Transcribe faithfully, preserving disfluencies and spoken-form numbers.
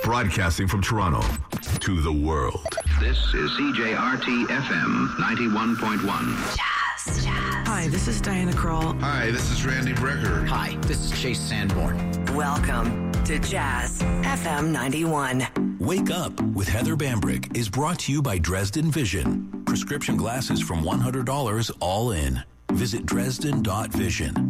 Broadcasting from Toronto to the world. This is C J R T F M ninety-one point one. Jazz, jazz. Hi, this is Diana Krall. Hi, this is Randy Brecker. Hi, this is Chase Sanborn. Welcome to Jazz F M ninety-one. Wake Up with Heather Bambrick is brought to you by Dresden Vision. Prescription glasses from one hundred dollars all in. Visit Dresden dot vision.